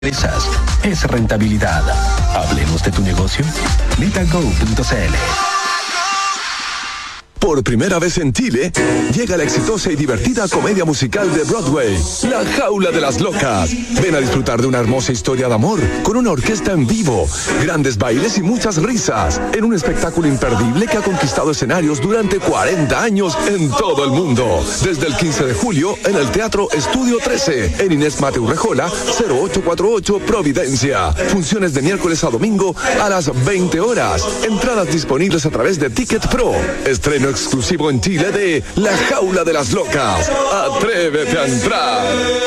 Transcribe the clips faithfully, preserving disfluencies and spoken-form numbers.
empresas es rentabilidad. Hablemos de tu negocio. Litago punto c l. Por primera vez en Chile, llega la exitosa y divertida comedia musical de Broadway, La Jaula de las Locas. Ven a disfrutar de una hermosa historia de amor, con una orquesta en vivo, grandes bailes y muchas risas, en un espectáculo imperdible que ha conquistado escenarios durante cuarenta años en todo el mundo. Desde el quince de julio, en el Teatro Estudio trece, en Inés Mateu Rejola, cero ocho cuatro ocho, Providencia. Funciones de miércoles a domingo a las veinte horas. Entradas disponibles a través de Ticket Pro. Estreno exclusivo en Chile de La Jaula de las Locas. Atrévete a entrar.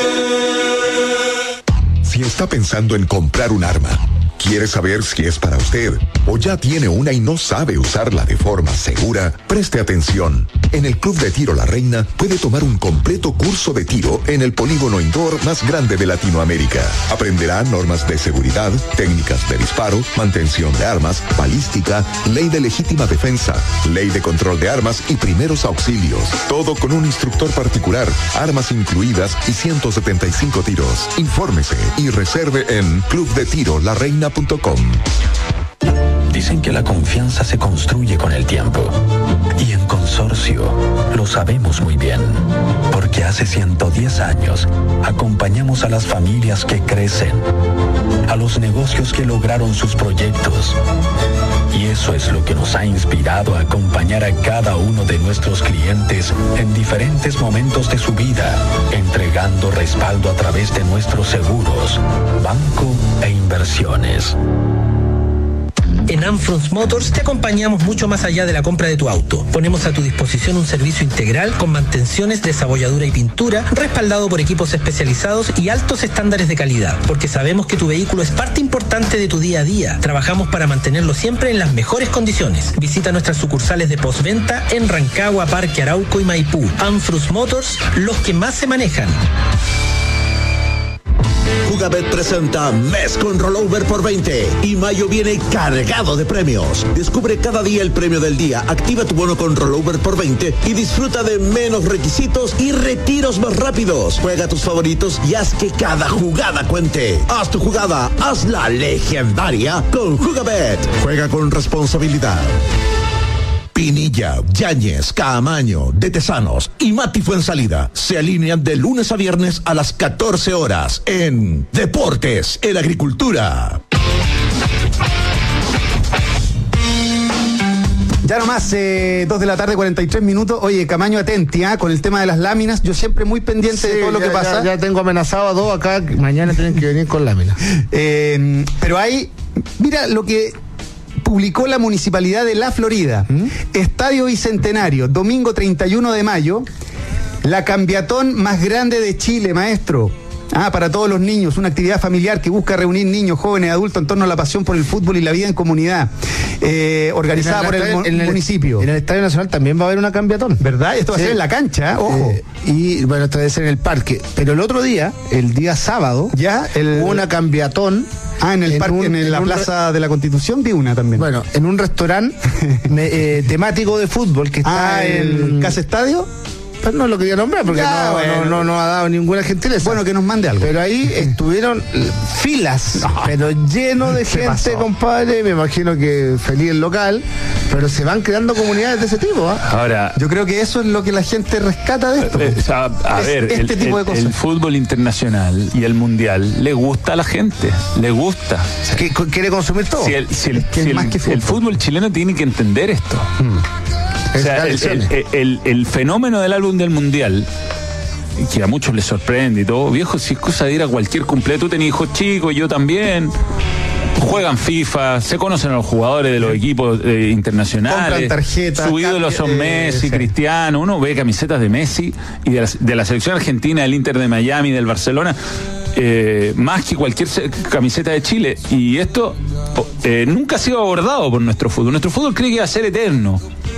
Si está pensando en comprar un arma, ¿quiere saber si es para usted o ya tiene una y no sabe usarla de forma segura? Preste atención. En el Club de Tiro La Reina puede tomar un completo curso de tiro en el polígono indoor más grande de Latinoamérica. Aprenderá normas de seguridad, técnicas de disparo, mantención de armas, balística, ley de legítima defensa, ley de control de armas y primeros auxilios. Todo con un instructor particular, armas incluidas y ciento setenta y cinco tiros. Infórmese y reserve en club de tiro la reina punto com. Dicen que la confianza se construye con el tiempo. Y en Consorcio lo sabemos muy bien. Porque hace ciento diez años acompañamos a las familias que crecen, a los negocios que lograron sus proyectos. Y eso es lo que nos ha inspirado a acompañar a cada uno de nuestros clientes en diferentes momentos de su vida, entregando respaldo a través de nuestros seguros, banco e inversiones. En Amfrons Motors te acompañamos mucho más allá de la compra de tu auto. Ponemos a tu disposición un servicio integral con mantenciones, desabolladura y pintura, respaldado por equipos especializados y altos estándares de calidad, porque sabemos que tu vehículo es parte importante de tu día a día. Trabajamos para mantenerlo siempre en las mejores condiciones. Visita nuestras sucursales de postventa en Rancagua, Parque Arauco y Maipú. Amfrons Motors, los que más se manejan. Jugabet presenta Mes con Rollover por veinte y mayo viene cargado de premios. Descubre cada día el premio del día, activa tu bono con Rollover por veinte y disfruta de menos requisitos y retiros más rápidos. Juega tus favoritos y haz que cada jugada cuente. Haz tu jugada, hazla legendaria con Jugabet. Juega con responsabilidad. Pinilla, Yáñez, Caamaño, De Tesanos y Mati Fuensalida se alinean de lunes a viernes a las catorce horas en Deportes en Agricultura. Ya nomás, eh, dos de la tarde, cuarenta y tres minutos. Oye, Camaño, atenti, ¿eh? Con el tema de las láminas. Yo siempre muy pendiente sí, de todo lo ya, que pasa. Ya, ya tengo amenazado a dos acá. Mañana tienen que venir con láminas. Eh, pero hay, mira lo que publicó la Municipalidad de La Florida. ¿Mm? Estadio Bicentenario, domingo treinta y uno de mayo, la cambiatón más grande de Chile, maestro. Ah, para todos los niños, una actividad familiar que busca reunir niños, jóvenes, adultos en torno a la pasión por el fútbol y la vida en comunidad, eh, organizada el por el, mo- en el municipio. En el Estadio Nacional también va a haber una cambiatón. ¿Verdad? Esto va sí. a ser en la cancha, ojo. Eh, y bueno, esto debe ser en el parque. Pero el otro día, el día sábado, ya el... hubo una cambiatón. Ah, en el en parque, un, en, en la un Plaza re... de la Constitución vi una también. Bueno, en un restaurante eh, temático de fútbol que está ah, en... ¿Casa Estadio? Pero no lo quería nombrar porque ya, no, bueno. no, no, no ha dado ninguna gentileza. Bueno, que nos mande algo. Pero ahí estuvieron filas, no. pero lleno de gente, pasó. Compadre. Me imagino que feliz el local, pero se van creando comunidades de ese tipo. ¿eh? Ahora, yo creo que eso es lo que la gente rescata de esto. Eh, a, a es, ver, este el, tipo de cosas. El fútbol internacional y el mundial le gusta a la gente, le gusta. ¿Qué, ¿Quiere consumir todo? Si el, si el, si el, más que fútbol. el fútbol chileno tiene que entender esto. Hmm. O sea, el, el, el, el fenómeno del álbum del mundial, que a muchos les sorprende y todo, viejo, si es cosa de ir a cualquier cumpleaños, tú tenés hijos chicos, yo también, juegan FIFA, se conocen a los jugadores de los equipos eh, internacionales, compran tarjetas, sus ídolos son Messi, eh, sí. Cristiano, uno ve camisetas de Messi y de la, de la selección argentina, del Inter de Miami, del Barcelona, eh, más que cualquier camiseta de Chile, y esto eh, nunca ha sido abordado por nuestro fútbol. Nuestro fútbol cree que va a ser eterno.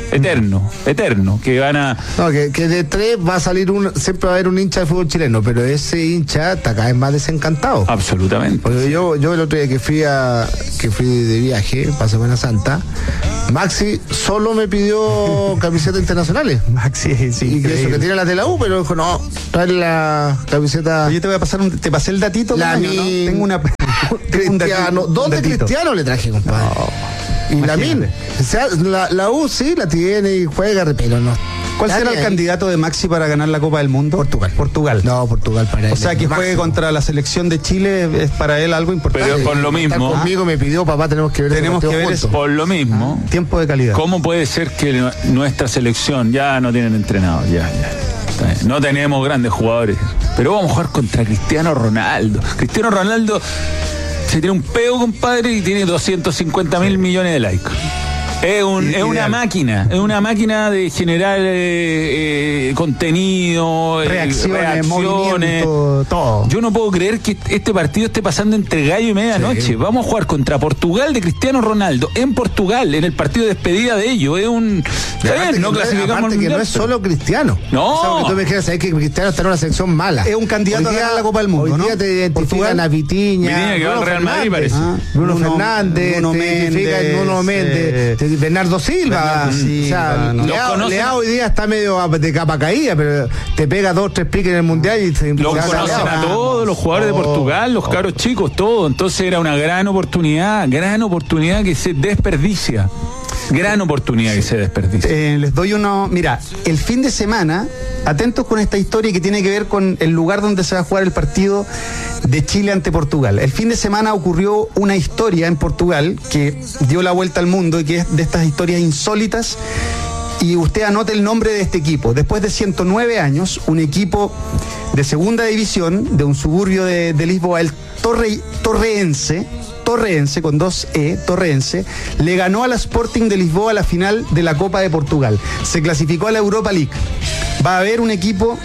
eterno, eterno, que van a... No, que, que de tres va a salir un, siempre va a haber un hincha de fútbol chileno, pero ese hincha está cada vez más desencantado. Absolutamente. Porque yo, yo el otro día que fui a, que fui de viaje para Semana Santa, Maxi solo me pidió camisetas internacionales. Maxi, sí. Y que eso que tiene las de la U, pero dijo, no, trae la camiseta. Yo te voy a pasar un, te pasé el datito. La Maño, mi... ¿no? Tengo una Cristiano. un ¿Dónde datito. Cristiano le traje, compadre? No. Y la Min, o sea, la, la U sí la tiene y juega, pero no. ¿Cuál será el candidato de Maxi para ganar la Copa del Mundo? Portugal. Portugal. No, Portugal para él. O sea, que juegue máximo. contra la selección de Chile es para él algo importante. Pero por lo mismo. Está conmigo me pidió, papá, tenemos que ver Tenemos ese que ver partido eso. Por lo mismo. Ah, tiempo de calidad. ¿Cómo puede ser que nuestra selección ya no tienen entrenador? Ya, ya. Está bien. No tenemos grandes jugadores. Pero vamos a jugar contra Cristiano Ronaldo. Cristiano Ronaldo se tiene un peo, compadre, y tiene doscientos cincuenta mil millones de likes. Es, un, es una máquina, es una máquina de generar eh, eh, contenido, reacciones, eh, reacciones. movimiento, todo. Yo no puedo creer que este partido esté pasando entre gallo y medianoche. Sí. Vamos a jugar contra Portugal de Cristiano Ronaldo en Portugal, en el partido de despedida de ellos. Es un. ¿Sabes? No clasificamos aparte al que no mundial, es solo Cristiano. No. O sea, porque tú me quieres saber que Cristiano está en una selección mala. Es un candidato Hoy día, a ganar la Copa del Mundo, hoy ¿no? día te identifican Portugal. a Vitiña, Vitiña, que va al Real Madrid, parece. Ah, Bruno, Bruno Fernández, Bruno te identifican Méndez, Bruno Méndez, eh, te- Bernardo Silva. Bernardo Silva, o sea, no. Leao, Los conocen. Leao hoy día está medio de capa caída, pero te pega dos, tres piques en el mundial y se Los se hace conocen Leao. a todos, los jugadores de Oh, Portugal, los oh. caros chicos, todo. Entonces era una gran oportunidad, gran oportunidad que se desperdicia. Gran oportunidad que se desperdicia. Eh, les doy uno. Mira, el fin de semana, atentos con esta historia que tiene que ver con el lugar donde se va a jugar el partido de Chile ante Portugal. El fin de semana ocurrió una historia en Portugal que dio la vuelta al mundo y que es de estas historias insólitas. Y usted anote el nombre de este equipo. Después de ciento nueve años, un equipo de segunda división de un suburbio de, de Lisboa, el Torre, Torreense, Torreense, con dos E, Torreense, le ganó al Sporting de Lisboa la final de la Copa de Portugal. Se clasificó a la Europa League. Va a haber un equipo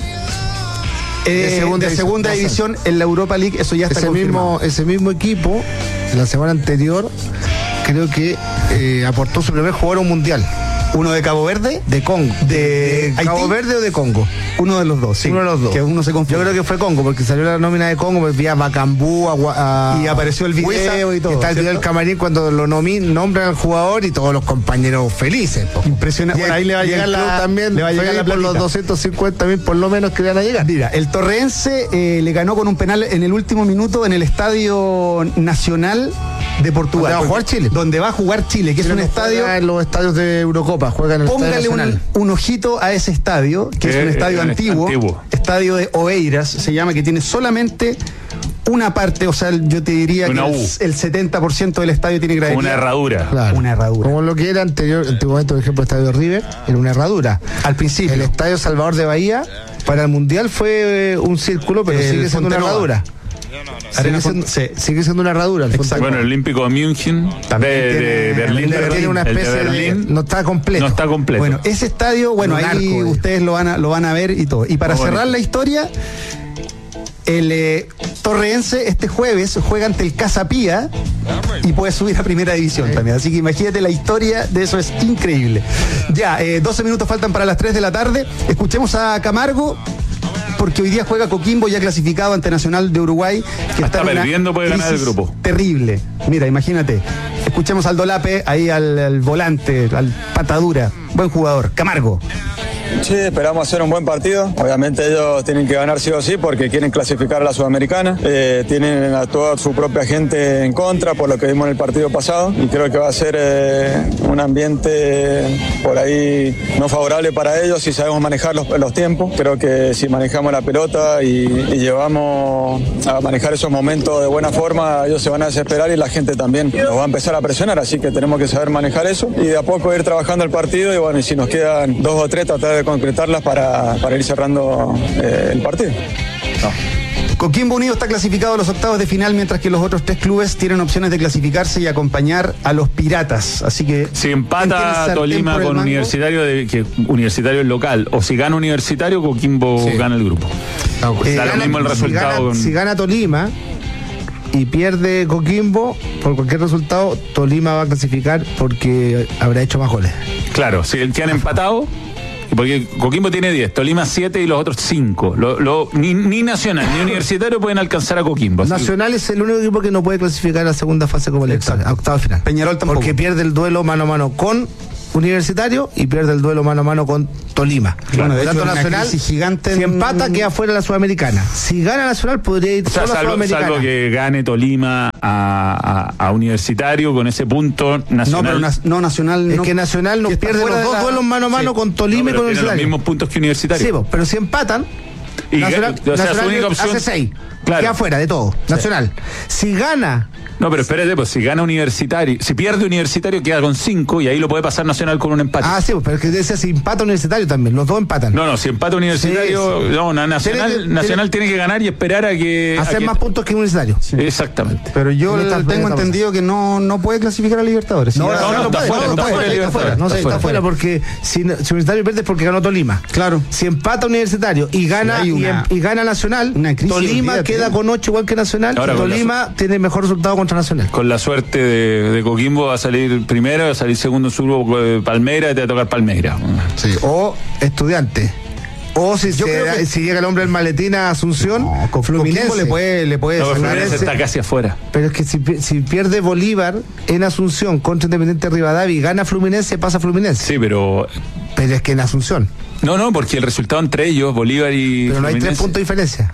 eh, De segunda de segunda división. división en la Europa League, eso ya está ese confirmado. mismo, ese mismo equipo, la semana anterior, creo que eh, aportó su primer jugador a un mundial. Uno de Cabo Verde, De Congo. de Cabo Haití, Verde o de Congo. uno de los dos, sí. Uno de los dos. Que uno se confunde. Yo creo que fue Congo, porque salió la nómina de Congo, pues vía Bacambú, a, Gua- a- Y apareció el video Huiza, y todo, Está el video del ¿cierto? camarín cuando lo nomi- nombran al jugador y todos los compañeros felices. po. Impresionante. Y Bueno, ahí le va a y el llegar club la, también le va a llegar la feliz por los platita. doscientos cincuenta mil por lo menos que le van a llegar. Mira, el Torreense eh, le ganó con un penal en el último minuto en el Estadio Nacional de Portugal. Donde va a jugar Chile. Donde va a jugar Chile, que es un Chile no estadio. juega en los estadios de Eurocopa, juega en el Póngale Estadio un, Nacional. un ojito a ese estadio, que es Eh, un estadio eh, antiguo, antiguo. estadio de Oeiras, se llama, que tiene solamente una parte, o sea, yo te diría Una que U. el, el setenta por ciento del estadio tiene gradería. Como una herradura. Claro. Una herradura. Como lo que era anterior, antiguamente, por ejemplo, el estadio River, era una herradura. Al principio. El estadio Salvador de Bahía, para el Mundial fue eh, un círculo, pero El sigue siendo una Fontenova. herradura. Arena Sigue siendo, Font- sí. sigue siendo una herradura. El Exacto. Bueno, el Olímpico de München, También de, tiene- de Berlín, Tiene- tiene una el de especie de, Berlín no está completo. no está completo. Bueno, ese estadio, bueno, Un ahí arco, eh. ustedes lo van, a, lo van a ver y todo. Y para Ah, cerrar bonito. la historia, el eh, Torreense este jueves juega ante el Casapía y puede subir a primera división también. Así que imagínate la historia de eso, es increíble. Ya, eh, doce minutos faltan para las tres de la tarde. Escuchemos a Camargo, porque hoy día juega Coquimbo, ya clasificado ante Nacional de Uruguay, que Hasta está en una perdiendo puede ganar el crisis grupo. terrible. Mira, imagínate. Escuchemos al Dolape, ahí al, al volante, al patadura. Buen jugador. Camargo. Sí, esperamos hacer un buen partido. Obviamente ellos tienen que ganar sí o sí porque quieren clasificar a la Sudamericana. Eh, tienen a toda su propia gente en contra por lo que vimos en el partido pasado y creo que va a ser eh, un ambiente por ahí no favorable para ellos si sabemos manejar los, los tiempos. Creo que si manejamos la pelota y, y llevamos a manejar esos momentos de buena forma, ellos se van a desesperar y la gente también nos va a empezar a presionar, así que tenemos que saber manejar eso y de a poco ir trabajando el partido y bueno, y si nos quedan dos o tres, tratar de concretarlas para, para ir cerrando eh, el partido. Coquimbo Unido está clasificado a los octavos de final, mientras que los otros tres clubes tienen opciones de clasificarse y acompañar a los Piratas. Así que Si ¿quién tiene empata sartén Tolima por el con mango? Universitario, de, que Universitario es local, o si gana Universitario, Coquimbo Sí. gana el grupo. No, Da lo mismo el si resultado gana- con- Si gana Tolima, y pierde Coquimbo, por cualquier resultado, Tolima va a clasificar porque habrá hecho más goles. Claro, si el que han empatado, porque Coquimbo tiene diez, Tolima siete y los otros cinco. Lo, lo, ni, ni Nacional ni Universitario pueden alcanzar a Coquimbo. Nacional es el único equipo que no puede clasificar a la segunda fase como elector, a octavo final. Peñarol tampoco. Porque pierde el duelo mano a mano con Universitario y pierde el duelo mano a mano con Tolima. Bueno, de Por hecho, tanto, Nacional, gigante si en... empata, queda fuera de la Sudamericana. Si gana Nacional, podría ir o sea, solo a salvo, Sudamericana. salvo que gane Tolima a, a, a Universitario con ese punto. Nacional. No, pero na- no, Nacional es no, que Nacional nos pierde los dos la... duelos mano a mano sí. con Tolima no, y con Universitario. Los mismos puntos que Universitario. Sí, pero si empatan, y Nacional, o sea, Nacional su única opción, hace seis. Claro. Queda fuera de todo. Sí. Nacional. Si gana. No, pero espérate, pues si gana Universitario, si pierde Universitario queda con cinco y ahí lo puede pasar Nacional con un empate. Ah, sí, pero es que decía si empata Universitario también, los dos empatan. No, no, si empata Universitario, sí, sí. no, Nacional, tiene que, Nacional tiene, tiene que ganar y esperar a que... Hacer a que, más puntos que Universitario. Sí. Exactamente. Pero yo el, tengo entendido que no, no puede clasificar a Libertadores. No, no, no, no, está fuera, está fuera de Libertadores. No, está fuera porque si, si Universitario pierde es porque ganó Tolima. Claro. Si empata Universitario y gana sí, una, y, y gana Nacional, Tolima Tolima queda con ocho igual que Nacional. Ahora, y Tolima su... tiene mejor resultado contra Nacional. Con la suerte de, de Coquimbo va a salir primero, va a salir segundo en su grupo Palmeiras y te va a tocar Palmeiras. Sí. O Estudiante. O si, Yo se, creo que... si llega el hombre del maletín a Asunción, no, con Fluminense le puede, le puede no, Fluminense está casi afuera. Pero es que si, si pierde Bolívar en Asunción contra Independiente Rivadavia y gana Fluminense, pasa Fluminense. Sí, pero... Pero es que en Asunción. No, no, porque el resultado entre ellos, Bolívar y Pero no Fluminense... hay tres puntos de diferencia.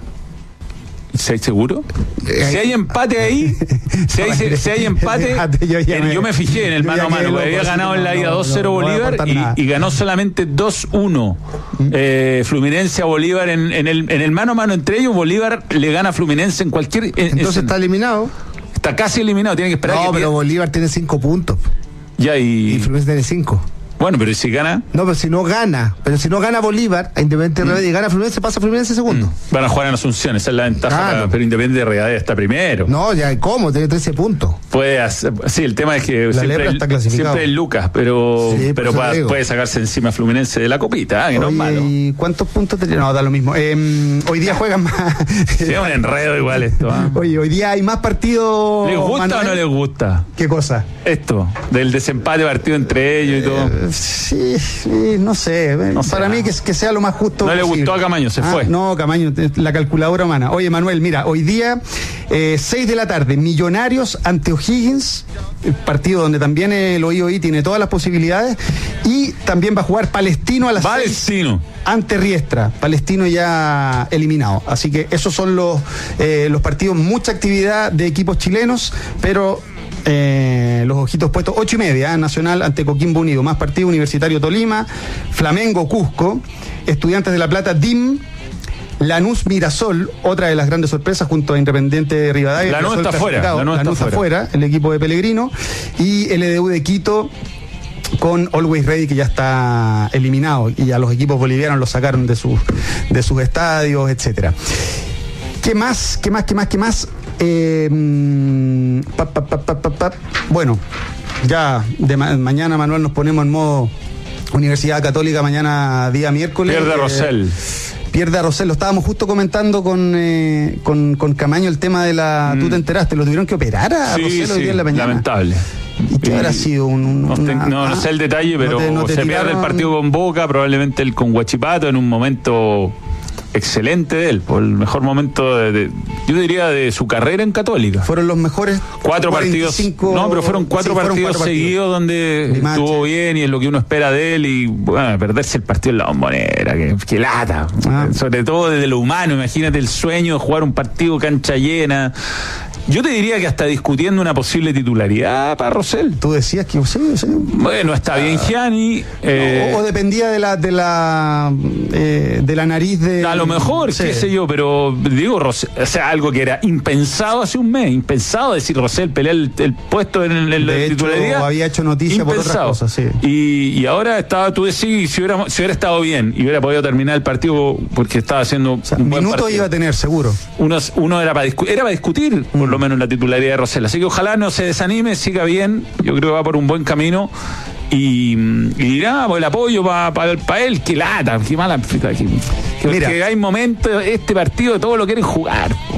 ¿Sí, seguro? Si hay empate ahí, si hay, si, si hay empate, yo, en, me, yo me fijé en el mano a mano, porque había ganado en la ida dos cero no, no, Bolívar no y, y ganó solamente dos uno eh, Fluminense a Bolívar en, en, el, en el mano a mano entre ellos. Bolívar le gana a Fluminense en cualquier... En, Entonces en, está eliminado. Está casi eliminado, tiene que esperar. No, que pero pida. Bolívar tiene cinco puntos. Ya, y... y Fluminense tiene cinco. Bueno, pero si gana... No, pero si no gana, pero si no gana Bolívar, a Independiente mm. Rivadavia y gana Fluminense, pasa Fluminense segundo. Mm. Van a jugar en Asunción, esa es la ventaja, claro. para, pero Independiente Rivadavia está primero. No, ya, ¿cómo? Tiene trece puntos. Puede hacer, sí, el tema es que la siempre, el, siempre es Lucas, pero, sí, pero puede, puede sacarse encima Fluminense de la copita, ¿eh? Que Oye, no es malo. ¿Y cuántos puntos tenía? No, da lo mismo. Eh, hoy día juegan más. Sí, es un enredo igual esto. ¿eh? Oye, hoy día hay más partidos. ¿Les gusta Manuel? O no les gusta? ¿Qué cosa? Esto, del desempate partido entre ellos y todo. Eh, sí. Sí, no sé, no para sé. mí que, que sea lo más justo no posible. Le gustó a Camaño, se ah, fue. No, Camaño, la calculadora humana. Oye, Manuel, mira, hoy día eh, seis de la tarde, Millonarios ante O'Higgins, el partido donde también el O I O I tiene todas las posibilidades, y también va a jugar Palestino a las Palestino seis ante Riestra, Palestino ya eliminado. Así que esos son los, eh, los partidos, mucha actividad de equipos chilenos, pero... Eh, los ojitos puestos, ocho y media, ¿eh? Nacional ante Coquimbo Unido, más partido Universitario Tolima, Flamengo Cusco, Estudiantes de La Plata D I M, Lanús Mirasol, otra de las grandes sorpresas junto a Independiente Rivadavia. Lanús está fuera, Lanús está fuera, el equipo de Pellegrino, y el L D U de Quito con Always Ready, que ya está eliminado, y a los equipos bolivianos los sacaron de sus, de sus estadios, etcétera. ¿Qué más? ¿Qué más? ¿Qué más? ¿Qué más? Eh, pa, pa, pa, pa, pa, pa. Bueno, ya de ma- mañana, Manuel, nos ponemos en modo Universidad Católica, mañana día miércoles. Pierde eh, Rosell. Pierde a Rosell. Lo estábamos justo comentando con, eh, con, con Camaño el tema de la... Mm. ¿Tú te enteraste? ¿Lo tuvieron que operar a sí, Rosell sí, hoy día en la mañana? Lamentable. ¿Y qué habrá sido? Un, un, no, te, una, no, no sé el detalle, pero no te, no te se tiraron... pierde el partido con Boca, probablemente el con Huachipato en un momento... excelente de él, por el mejor momento de, de, yo diría de su carrera en Católica. Fueron los mejores cuatro veinticinco, partidos, no, pero fueron cuatro, sí, fueron partidos, cuatro partidos seguidos donde Limache. Estuvo bien y es lo que uno espera de él, y bueno, perderse el partido en la Bombonera, que, que lata, ah. sobre todo desde lo humano. Imagínate el sueño de jugar un partido cancha llena. Yo te diría que hasta discutiendo una posible titularidad para Rosell. Tú decías que sí, sí. Bueno, está bien Gianni. Eh, o, o dependía de la de la eh, de la nariz de. A lo mejor, sí. Qué sé yo, pero digo, Rosell, o sea, algo que era impensado hace un mes, impensado decir Rosell pelear el, el puesto en, en la de titularidad. Hecho, había hecho noticia impensado. Por otras cosas, sí. Y, y ahora estaba, tú decís, si hubiera, si hubiera estado bien y hubiera podido terminar el partido porque estaba haciendo o sea, un buen minuto partido. Iba a tener, seguro. Uno, uno era para discutir, era para discutir, mm. por lo menos la titularidad de Rosell. Así que ojalá no se desanime, siga bien. Yo creo que va por un buen camino. Y, y dirá, pues el apoyo para pa, pa él, que lata, que mala. Que, que, que hay momentos, este partido, todos lo quieren jugar. Pues.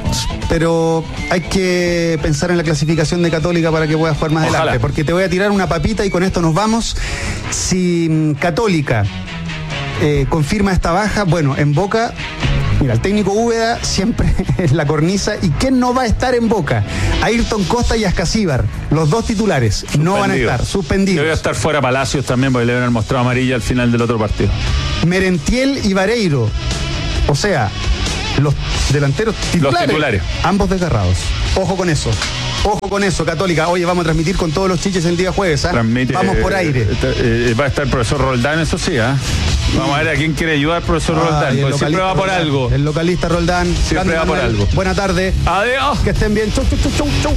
pero hay que pensar en la clasificación de Católica para que pueda jugar más Ojalá. adelante, porque te voy a tirar una papita y con esto nos vamos. Si mm, Católica eh, confirma esta baja, bueno, en Boca, mira, el técnico Úbeda siempre es la cornisa. ¿Y quién no va a estar en Boca? Ayrton Costa y Ascasíbar, los dos titulares, no van a estar, suspendidos. Yo voy a estar fuera Palacios también, porque le habían mostrado amarilla al final del otro partido. Merentiel y Vareiro, o sea, los delanteros titulares, Los titulares. ambos desgarrados. Ojo con eso. Ojo con eso, Católica. Oye, vamos a transmitir con todos los chiches el día jueves, ¿ah? Transmite, Vamos por aire. eh, eh, va a estar el profesor Roldán, eso sí, ¿ah? Vamos a ver a quién quiere ayudar, profesor Ay, Roldán, el porque siempre va por Roldán, algo. El localista Roldán. Siempre Grande va por Manuel. algo. Buena tarde. Adiós. Que estén bien. Chau, chau, chau, chau, chau.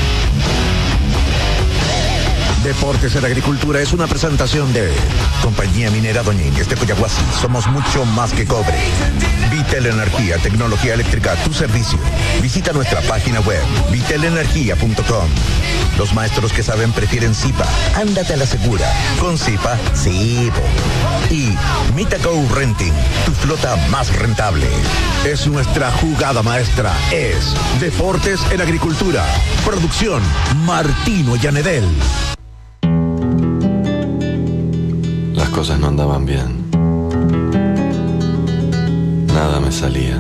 Deportes en Agricultura es una presentación de Compañía Minera Doña Inés de Coyahuasi. Somos mucho más que cobre. Vitel Energía, tecnología eléctrica a tu servicio. Visita nuestra página web, vitel energía punto com. Los maestros que saben prefieren Zipa. Ándate a la segura. Con Zipa, sí. po. Y Mitaco Renting, tu flota más rentable. Es nuestra jugada maestra. Es Deportes en Agricultura. Producción Martino Yanedel. Las cosas no andaban bien. Nada me salía.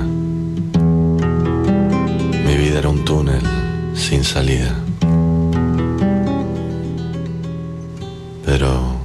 Mi vida era un túnel sin salida. Pero